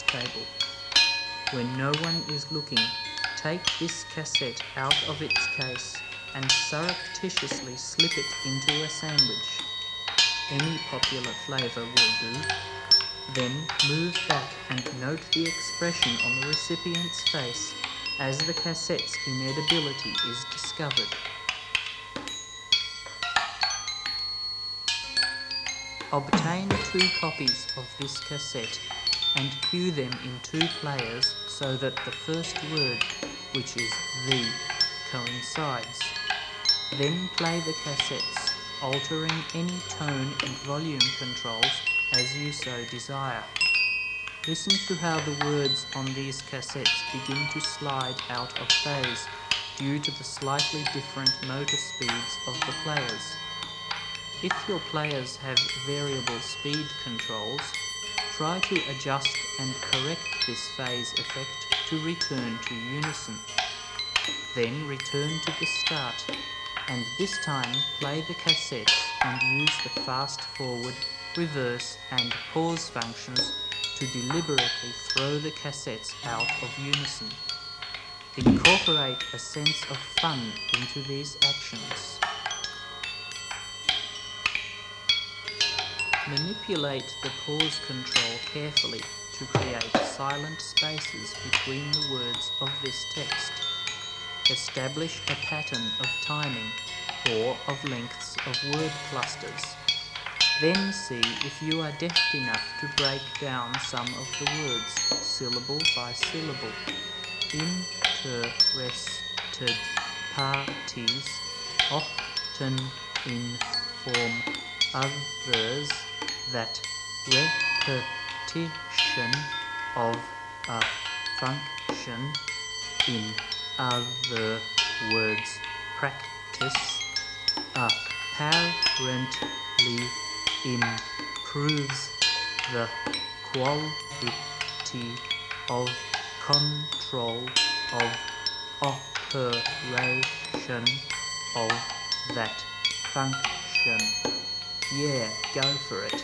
table. When no one is looking, take this cassette out of its case and surreptitiously slip it into a sandwich. Any popular flavour will do. Then move back and note the expression on the recipient's face as the cassette's inedibility is discovered. Obtain 2 copies of this cassette and cue them in 2 players so that the first word, which is "the", coincides. Then play the cassettes, altering any tone and volume controls as you so desire. Listen to how the words on these cassettes begin to slide out of phase due to the slightly different motor speeds of the players. If your players have variable speed controls, try to adjust and correct this phase effect to return to unison. Then return to the start, and this time play the cassettes and use the fast forward, reverse and pause functions to deliberately throw the cassettes out of unison. Incorporate a sense of fun into these actions. Manipulate the pause control carefully to create silent spaces between the words of this text. Establish a pattern of timing or of lengths of word clusters. Then see if you are deft enough to break down some of the words, syllable by syllable. Interested parties often inform others that repetition of a function, in other words, practice, apparently improves the quality of control of operation of that function. Yeah, go for it.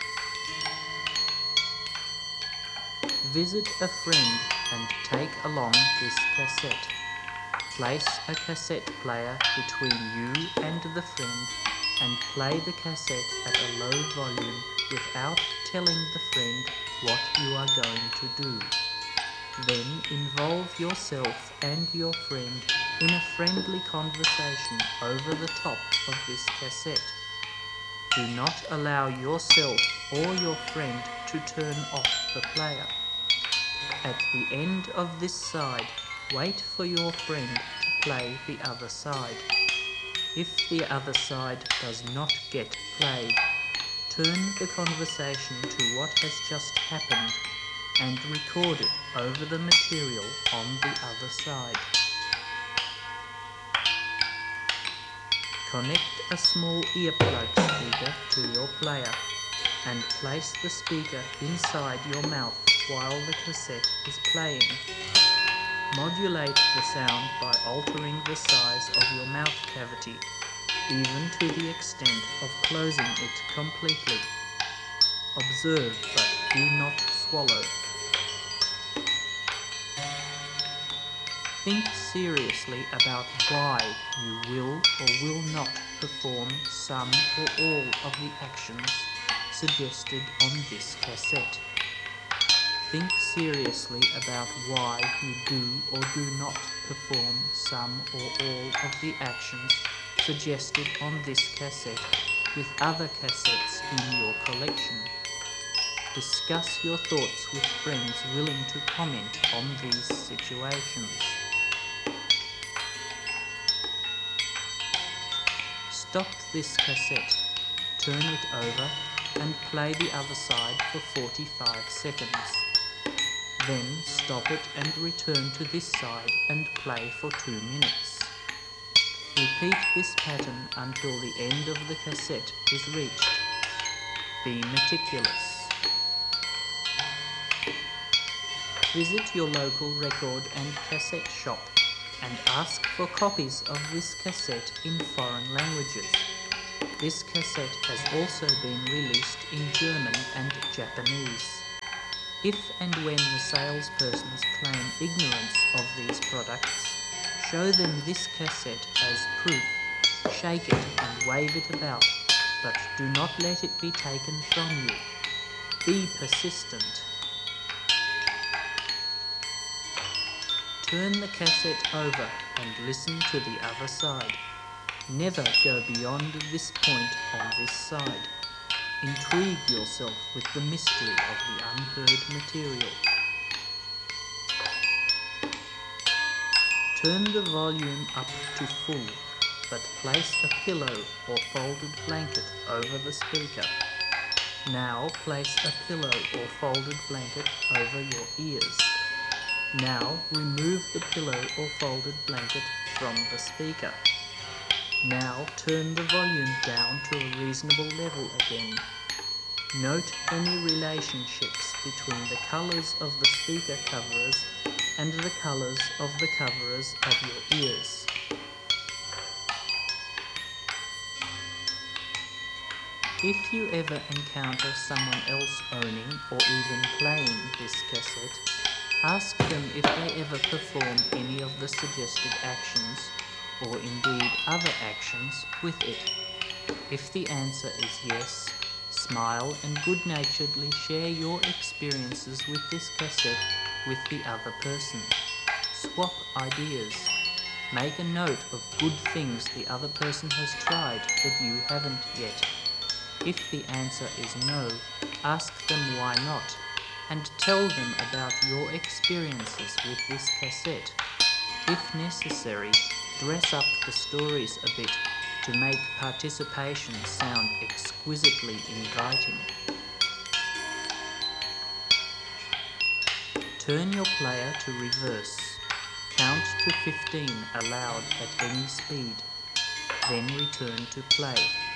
Visit a friend and take along this cassette. Place a cassette player between you and the friend and play the cassette at a low volume without telling the friend what you are going to do. Then involve yourself and your friend in a friendly conversation over the top of this cassette. Do not allow yourself or your friend to turn off the player. At the end of this side, wait for your friend to play the other side. If the other side does not get played, turn the conversation to what has just happened and record it over the material on the other side. Connect a small earplug speaker to your player and place the speaker inside your mouth while the cassette is playing. Modulate the sound by altering the size of your mouth cavity, even to the extent of closing it completely. Observe, but do not swallow. Think seriously about why you will or will not perform some or all of the actions suggested on this cassette. Think seriously about why you do or do not perform some or all of the actions suggested on this cassette with other cassettes in your collection. Discuss your thoughts with friends willing to comment on these situations. Stop this cassette, turn it over, and play the other side for 45 seconds. Then stop it and return to this side and play for 2 minutes. Repeat this pattern until the end of the cassette is reached. Be meticulous. Visit your local record and cassette shop and ask for copies of this cassette in foreign languages. This cassette has also been released in German and Japanese. If and when the salespersons claim ignorance of these products, show them this cassette as proof, shake it and wave it about, but do not let it be taken from you. Be persistent. Turn the cassette over and listen to the other side. Never go beyond this point on this side. Intrigue yourself with the mystery of the unheard material. Turn the volume up to full, but place a pillow or folded blanket over the speaker. Now place a pillow or folded blanket over your ears. Now remove the pillow or folded blanket from the speaker. Now turn the volume down to a reasonable level again. Note any relationships between the colours of the speaker coverers and the colours of the coverers of your ears. If you ever encounter someone else owning or even playing this cassette, ask them if they ever perform any of the suggested actions, or indeed other actions, with it. If the answer is yes, smile and good-naturedly share your experiences with this cassette with the other person. Swap ideas. Make a note of good things the other person has tried that you haven't yet. If the answer is no, ask them why not, and tell them about your experiences with this cassette. If necessary, dress up the stories a bit to make participation sound exquisitely inviting. Turn your player to reverse. Count to 15 aloud at any speed. Then return to play.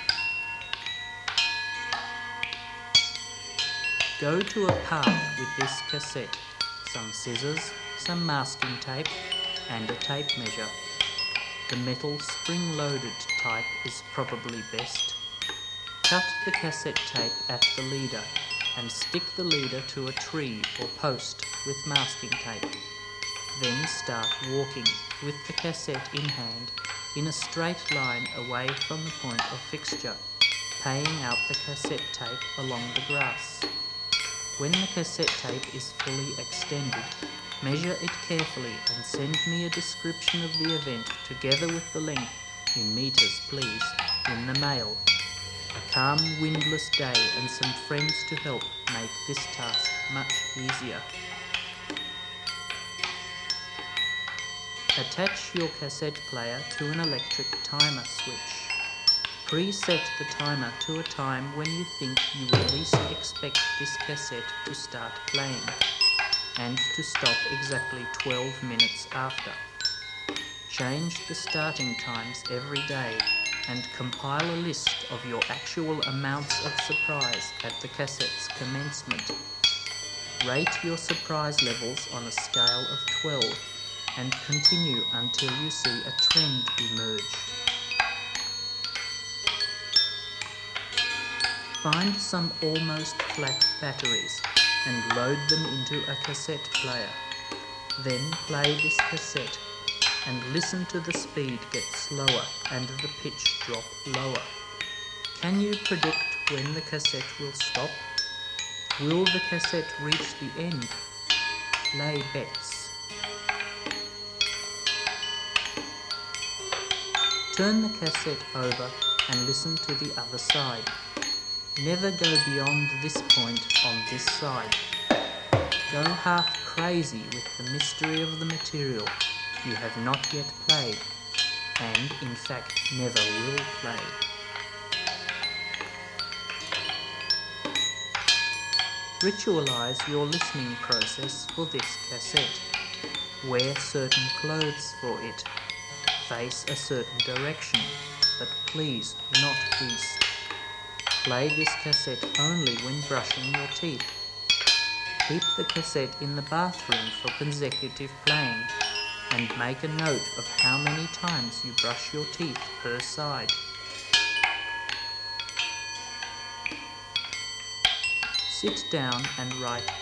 Go to a park with this cassette, some scissors, some masking tape, and a tape measure. The metal spring-loaded type is probably best. Cut the cassette tape at the leader and stick the leader to a tree or post with masking tape. Then start walking with the cassette in hand in a straight line away from the point of fixture, paying out the cassette tape along the grass. When the cassette tape is fully extended, measure it carefully and send me a description of the event together with the length, in meters please, in the mail. A calm, windless day and some friends to help make this task much easier. Attach your cassette player to an electric timer switch. Preset the timer to a time when you think you will least expect this cassette to start playing, and to stop exactly 12 minutes after. Change the starting times every day and compile a list of your actual amounts of surprise at the cassette's commencement. Rate your surprise levels on a scale of 12 and continue until you see a trend emerge. Find some almost flat batteries and load them into a cassette player. Then play this cassette and listen to the speed get slower and the pitch drop lower. Can you predict when the cassette will stop? Will the cassette reach the end? Lay bets. Turn the cassette over and listen to the other side. Never go beyond this point on this side. Go half crazy with the mystery of the material you have not yet played, and in fact never will play. Ritualize your listening process for this cassette. Wear certain clothes for it. Face a certain direction, but please not east. Play this cassette only when brushing your teeth. Keep the cassette in the bathroom for consecutive playing, and make a note of how many times you brush your teeth per side. Sit down and write